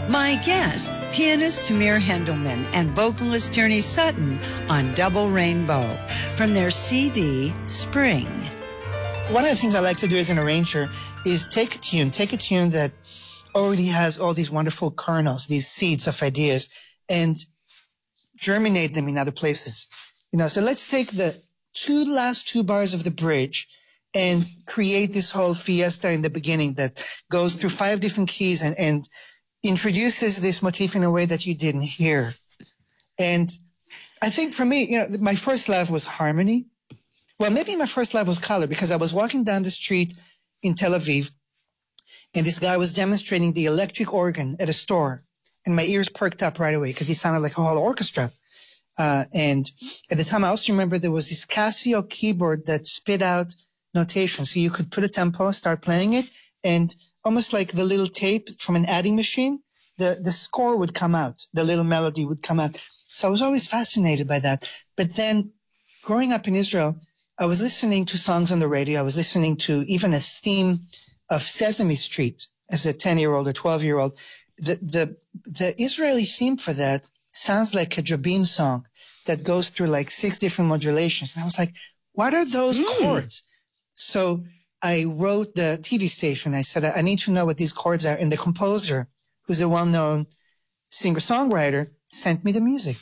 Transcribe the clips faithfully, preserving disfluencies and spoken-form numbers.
My guest, pianist Tamir Hendelman and vocalist Tierney Sutton on Double Rainbow from their C D, Spring. One of the things I like to do as an arranger is take a tune, take a tune that already has all these wonderful kernels, these seeds of ideas, and germinate them in other places. You know, so let's take the two last two bars of the bridge and create this whole fiesta in the beginning that goes through five different keys and, and introduces this motif in a way that you didn't hear. And I think for me, you know, my first love was harmony. Well, maybe my first love was color, because I was walking down the street in Tel Aviv and this guy was demonstrating the electric organ at a store, and my ears perked up right away because he sounded like a whole orchestra. Uh, and at the time, I also remember there was this Casio keyboard that spit out notation. So you could put a tempo, start playing it, and almost like the little tape from an adding machine, the, the score would come out. The little melody would come out. So I was always fascinated by that. But then growing up in Israel, I was listening to songs on the radio. I was listening to even a theme of Sesame Street as a ten-year-old or twelve-year-old. The, the, the Israeli theme for that sounds like a Jabim song that goes through like six different modulations. And I was like, what are those mm. chords? So I wrote the T V station. I said, I need to know what these chords are. And the composer, who's a well-known singer-songwriter, sent me the music.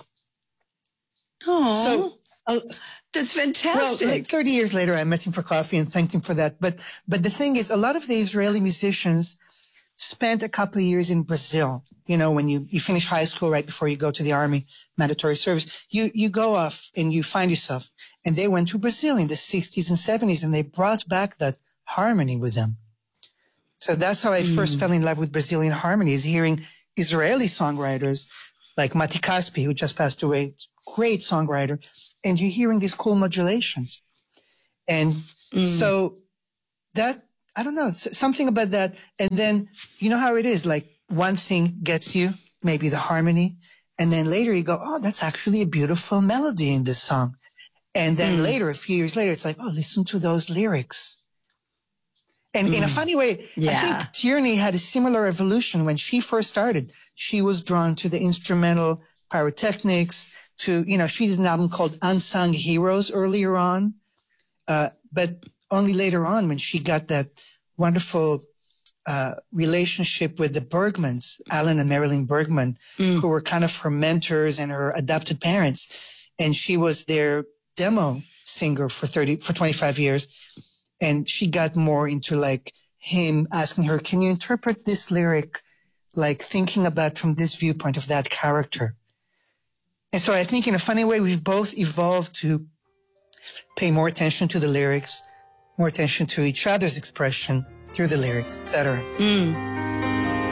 Oh, so, uh, that's fantastic. Well, like thirty years later, I met him for coffee and thanked him for that. But, but the thing is, a lot of the Israeli musicians spent a couple of years in Brazil. You know, when you, you finish high school right before you go to the army, mandatory service, you, you go off and you find yourself. And they went to Brazil in the sixties and seventies, and they brought back that harmony with them. So that's how I mm. first fell in love with Brazilian harmony, is hearing Israeli songwriters like Mati Caspi, who just passed away, great songwriter, and you're hearing these cool modulations. And mm. so that, I don't know, something about that. And then, you know how it is, like one thing gets you, maybe the harmony, and then later you go, oh, that's actually a beautiful melody in this song. And then mm. later, a few years later, it's like, oh, listen to those lyrics. And mm. in a funny way, yeah. I think Tierney had a similar evolution. When she first started, she was drawn to the instrumental pyrotechnics, to, you know, she did an album called Unsung Heroes earlier on. Uh, but only later on, when she got that wonderful uh, relationship with the Bergmans, Alan and Marilyn Bergman, mm. who were kind of her mentors and her adopted parents. And she was their demo singer for thirty, for twenty-five years. And she got more into like him asking her, can you interpret this lyric, like thinking about from this viewpoint of that character? And so I think in a funny way, we've both evolved to pay more attention to the lyrics, more attention to each other's expression through the lyrics, et cetera. Mm.